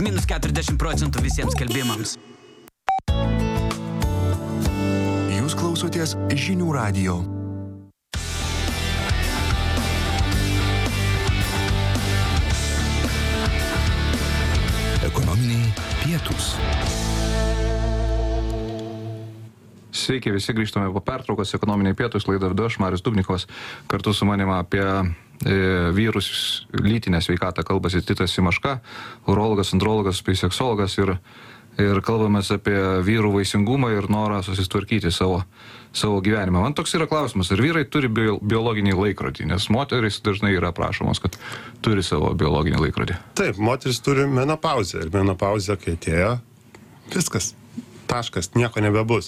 Minus 40% visiems skelbimams. Jūs klausotės Žinių radijo. Ekonominiai pietūs. Sveiki, visi grįžtame po pertraukos Ekonominiai pietūs, laidą vedu aš, Marius Dubnikovas. Kartu su manimi apie vyrus lytinę sveikatą kalbasi Titas Simaška, urologas, andrologas, biseksologas ir kalbamės apie vyrų vaisingumą ir norą susitvarkyti savo gyvenimą. Man toks yra klausimas, ar vyrai turi biologinį laikrodį, nes moteris dažnai yra prašomos, kad turi savo biologinį laikrodį. Taip, moteris turi menopauzę ir menopauzę, kai atėjo, viskas. Taškas, nieko nebebus.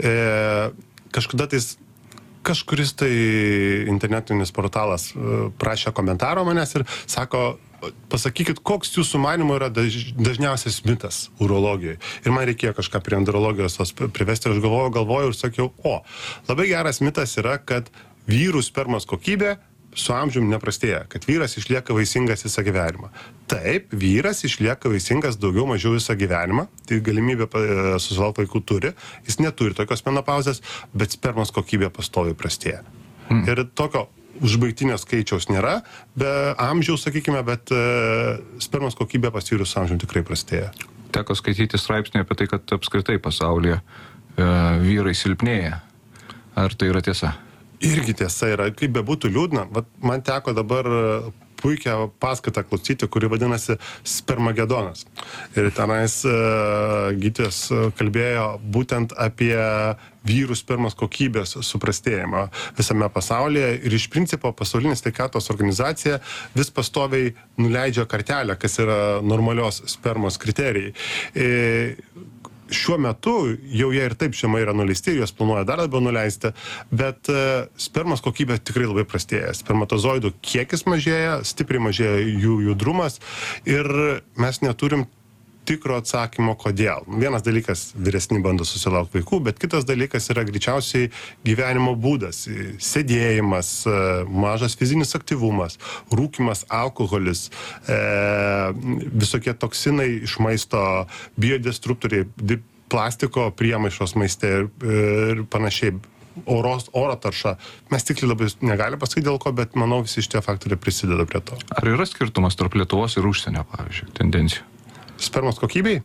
Kažkuris tai internetinis portalas prašė komentaro manęs ir sako, pasakykit, koks jūsų manymu yra dažniausias mitas urologijoje. Ir man reikėjo kažką prie andrologijos privesti, aš galvojau ir sakiau, labai geras mitas yra, kad vyrų spermos kokybė su amžiumi neprastėja, kad vyras išlieka vaisingas visą gyvenimą. Taip, vyras išlieka vaisingas daugiau mažiau visą gyvenimą, tai galimybė susilaukti vaikų turi, jis neturi tokios menopauzės, bet spermos kokybė pastoviai prastėja. Ir tokio užbaigtinio skaičiaus nėra, be amžiaus, sakykime, bet spermos kokybė pas vyrus su amžiumi tikrai prastėja. Teko skaityti straipsnį apie tai, kad apskritai pasaulyje vyrai silpnėja. Ar tai yra tiesa? Irgi tiesa yra, kaip bebūtų liūdna, man teko dabar puikią paskaitą klausyti, kuri vadinasi Spermagedonas. Ir tenais gydytojas kalbėjo būtent apie vyrų spermos kokybės suprastėjimą visame pasaulyje ir iš principo pasaulinė sveikatos organizacija vis pastoviai nuleidžia kartelę, kas yra normalios spermos kriterijai. Šiuo metu jau jie ir taip šeimai yra nuleisti, juos planuoja dar labiau nuleisti, bet spermos kokybė tikrai labai prastėja. Spermatozoidų kiekis mažėja, stipriai mažėja jų judrumas ir mes neturim tikro atsakymo, kodėl. Vienas dalykas, vyresni bando susilaukti vaikų, bet kitas dalykas yra greičiausiai gyvenimo būdas. Sėdėjimas, mažas fizinis aktyvumas, rūkymas, alkoholis, visokie toksinai iš maisto, biodestruktoriai, plastiko priemaišos maiste ir panašiai. Oro tarša. Mes tikrai labai negalime pasakyti dėl ko, bet manau visi šitie faktoriai prisideda prie to. Ar yra skirtumas tarp Lietuvos ir užsienio, pavyzdžiui, tendencijų? Spermos kokybei?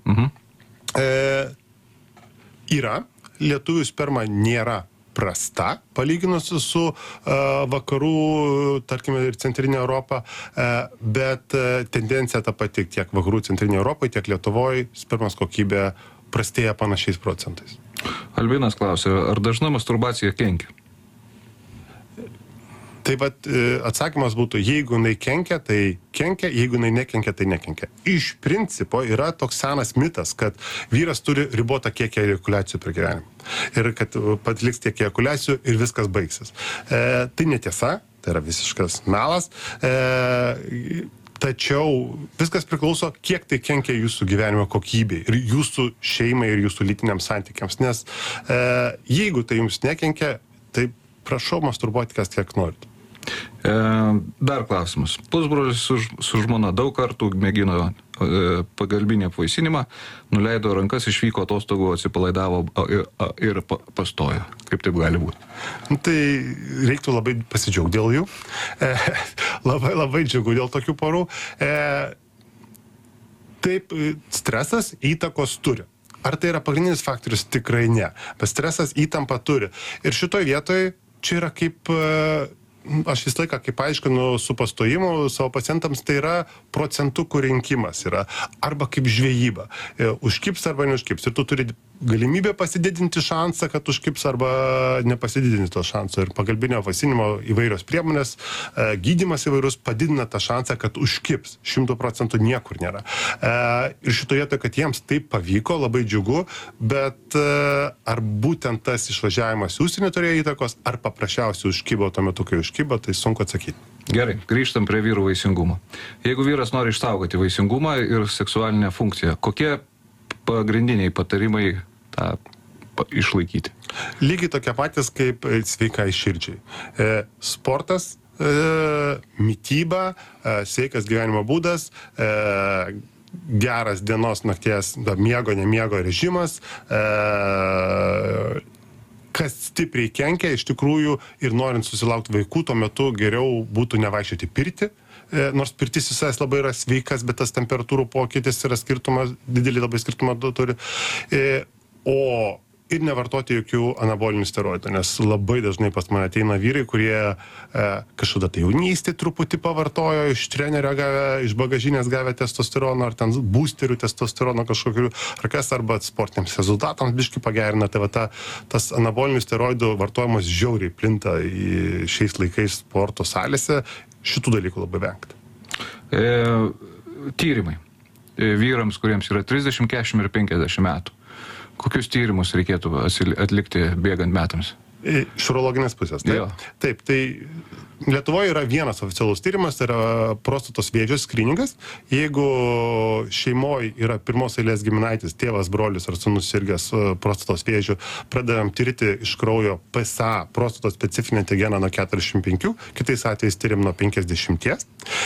Yra. Lietuvių sperma nėra prasta, palyginus su vakarų, tarkime, ir centrinė Europa, bet tendencija ta pati tiek vakarų centrinė Europai, tiek Lietuvoje spermos kokybė prastėja panašiais procentais. Albinas klausė, ar dažna masturbacija kenkia? Tai atsakymas būtų, jeigu jinai kenkia, tai kenkia, jeigu jinai nekenkia, tai nekenkia. Iš principo yra toks senas mitas, kad vyras turi ribotą kiekį ejakuliacijų per gyvenimą. Ir kad patliks tiek ejakuliacijų ir viskas baigsis. Tai netiesa, tai yra visiškas melas. Tačiau viskas priklauso, kiek tai kenkia jūsų gyvenimo kokybei ir jūsų šeimai ir jūsų lytiniams santykiams. Nes jeigu tai jums nekenkia, tai prašau masturbuoti kas kiek norit. Dar klausimas. Pusbrolis su žmona daug kartų mėgino pagalbinį apvaisinimą, nuleido rankas, išvyko atostogų, atsipalaidavo ir pastojo. Kaip taip gali būti? Tai reiktų labai pasidžiaugti dėl jų. Labai džiugu dėl tokių porų. Taip, stresas įtakos turi. Ar tai yra pagrindinis faktorius? Tikrai ne. Bet stresas įtampą turi. Ir šitoj vietoj čia yra kaip... Aš visą laiką, kaip aiškinu su pastojimu savo pacientams, tai yra procentukų rinkimas yra, arba kaip žvejyba. Užkips arba neužkips. Ir tu turi galimybę pasididinti šansą, kad užkips arba nepasididinti to šansą. Ir pagalbinio apvaisinimo įvairios priemonės, gydymas įvairus padidina tą šansą, kad užkips. 100% niekur nėra. Ir šitoje vietoje, kad jiems taip pavyko, labai džiugu, bet ar būtent tas išvažiavimas į užsienį turėjo įtakos, ar paprasčiausiai užkibo tuo metu, kai užkibo, tai sunku atsakyti. Gerai, grįžtam prie vyrų vaisingumo. Jeigu vyras nori išsaugoti vaisingumą ir seksualinę funkciją, kokie pagrindiniai patarimai tą išlaikyti? Lygiai tokie patys kaip sveikai širdžiai. Sportas, mytyba, sveikas gyvenimo būdas, geras dienos nakties miego, nemiego režimas, kas stipriai kenkia iš tikrųjų ir norint susilaukti vaikų, tuo metu geriau būtų nevaikščioti pirtį, nors pirtis visais labai yra sveikas, bet tas temperatūrų pokytis yra skirtumas, didelį labai skirtumą turi, ir nevartoti jokių anabolinių steroidų, nes labai dažnai pas mane ateina vyrai, kurie kažkada tai jaunystėje truputį pavartojo, iš trenerio gavę, iš bagažinės gavę testosterono, ar ten boosterių testosterono kažkokių, ar kas, arba sportiniams rezultatams biškį pagerina. Tai va tas anabolinių steroidų vartojimas žiauriai plinta šiais laikais sporto salėse, šitų dalykų labai vengti. Tyrimai. Vyrams, kuriems yra 30, 40 ir 50 metų. Kokius tyrimus reikėtų atlikti bėgant metams? Iš urologinės pusės, taip? Jo. Taip, tai Lietuvoje yra vienas oficialus tyrimas, tai yra prostatos vėžio skryningas. Jeigu šeimoje yra pirmos eilės giminaitis, tėvas, brolis ar sūnus sirgęs prostatos vėžiu, pradedam tirti iš kraujo PSA, prostatos specifinį antigeną nuo 45, kitais atvejais tyrim nuo 50.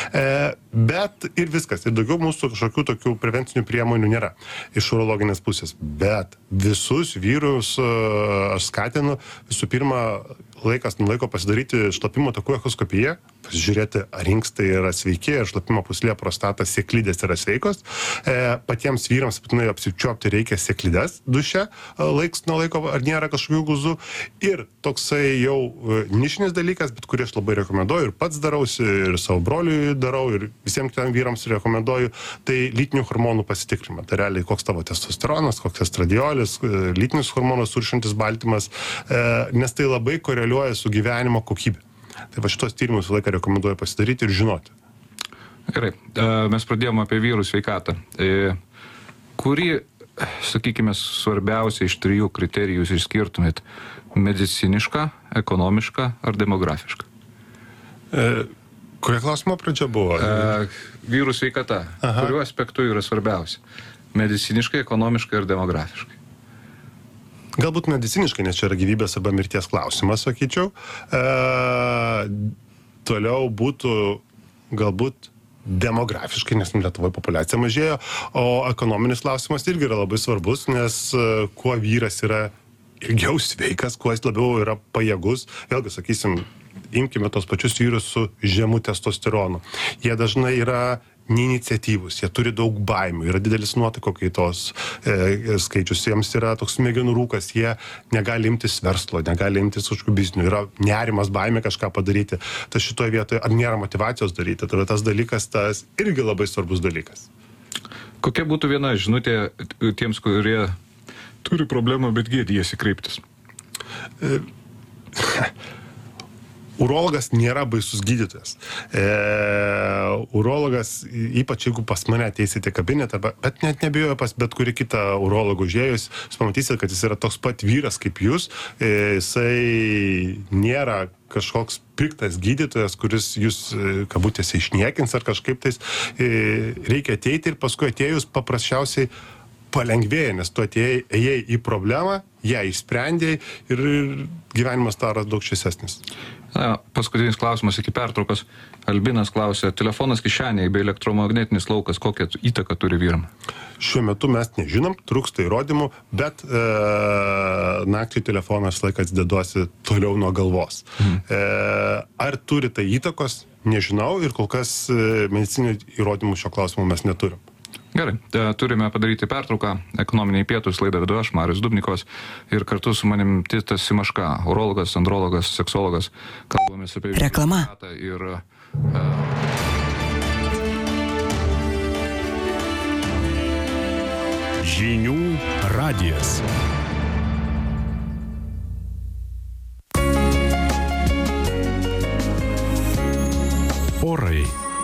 Bet ir viskas, ir daugiau mūsų kažkokių tokių prevencinių priemonių nėra iš urologinės pusės. Bet visus vyrus aš skatinu visų pirma laikas nuo laiko pasidaryti šlapimo takų echoskopiją, pasižiūrėti, ar inkstai yra sveiki, ar šlapimo pūslė, prostatas, sėklidės yra sveikos. Patiems vyrams būtinai apsičiuopti reikia sėklides duše, laiks nuo laiko, ar nėra kažkokių guzų. Ir toksai jau nišinis dalykas, bet kurį aš labai rekomenduoju ir pats darausi, ir savo broliui darau, ir visiems kitiems vyrams rekomenduoju, tai lytinių hormonų pasitikrinimą. Tai realiai koks tavo testosteronas, koks estradiolis, lytinis hormonas suršantis baltymas, nes tai labai koreliuoja su gyvenimo kokybė. Tai va šitos tyrimus laiką rekomenduoju pasidaryti ir žinoti. Gerai, mes pradėjome apie vyrų sveikatą. Kurį, sakykime, svarbiausia iš 3 kriterijų išskirtumėt? Medicinišką, ekonomišką ar demografišką? Kurie klausimo pradžia buvo? Vyrų sveikata. Kuriuo aspektu yra svarbiausia? Mediciniškai, ekonomiškai ir demografiškai? Galbūt mediciniškai, nes čia yra gyvybės arba mirties klausimas, sakyčiau. Toliau būtų galbūt demografiškai, nes Lietuvoje populiacija mažėjo, o ekonominis klausimas irgi yra labai svarbus, nes kuo vyras yra ilgiau sveikas, kuo jis labiau yra pajėgus, vėlgi, sakysim, imkime tos pačius vyrus su žemu testosteronu. Jie dažnai yra neiniciatyvus, jie turi daug baimių, yra didelis nuotaiko kaitos skaičius, jiems yra toks smegenų rūkas, jie negali imtis verslo, negali imtis kažkokių biznių, yra nerimas, baimė kažką padaryti. Tai šitoje vietoje, ar nėra motyvacijos daryti, tada tas dalykas, tas irgi labai svarbus dalykas. Kokia būtų viena žinutė tiems, kurie turi problemą, bet gėdijasi kreiptis? Urologas nėra baisus gydytojas. Urologas, ypač jeigu pas mane ateisite kabinetą, bet net nebijoju pas bet kurį kitą urologų užėjus, jūs pamatysite, kad jis yra toks pat vyras kaip jūs. Jisai nėra kažkoks piktas gydytojas, kuris jūs kabutėse išniekins ar kažkaip tais. Reikia ateiti ir paskui atėjus paprasčiausiai palengvėja, nes tu ėjai į problemą, ją išsprendėjai ir gyvenimas taras daug šviesesnis. Paskutinis klausimas iki pertraukos. Albinas klausė, telefonas kišenėje bei elektromagnetinis laukas, kokią įtaką turi vyram? Šiuo metu mes nežinom, trūksta įrodymų, bet naktį telefonas laikas deduosi toliau nuo galvos. Ar turi tai įtakos, nežinau, ir kol kas medicinių įrodymų šio klausimu mes neturim. Gerai, turime padaryti pertrauką. Ekonominiai pietūs laidą vedu aš, Marius Dubnikovas, ir kartu su manim Titas Simaška, urologas, andrologas, seksologas. Kalbamės apie reklama ir Žinių radijas. Orai.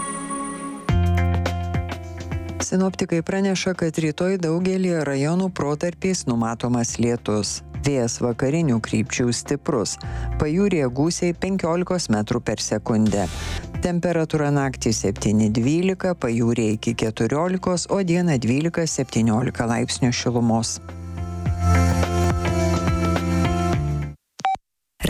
Sinoptikai praneša, kad rytoj daugelį rajonų protarpiais numatomas lietus. Vėjas vakarinių krypčių stiprus. Pajūryje gūsiai 15 metrų per sekundę. Temperatūra naktį 7-12, pajūryje iki 14, o dieną 12-17 laipsnių šilumos.